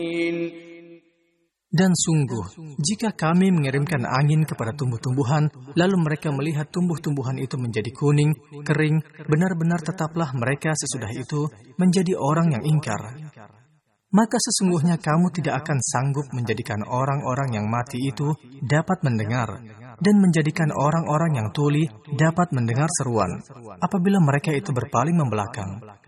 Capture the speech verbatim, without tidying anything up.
Dan sungguh, jika kami mengirimkan angin kepada tumbuh-tumbuhan, lalu mereka melihat tumbuh-tumbuhan itu menjadi kuning, kering, benar-benar tetaplah mereka sesudah itu menjadi orang yang ingkar. Maka sesungguhnya kamu tidak akan sanggup menjadikan orang-orang yang mati itu dapat mendengar, dan menjadikan orang-orang yang tuli dapat mendengar seruan, apabila mereka itu berpaling membelakang.